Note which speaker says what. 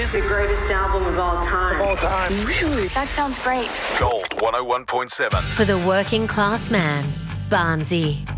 Speaker 1: is
Speaker 2: the greatest album of all time.
Speaker 1: Really?
Speaker 3: That sounds great.
Speaker 4: Gold 101.7.
Speaker 5: For the working class man, Barnsey.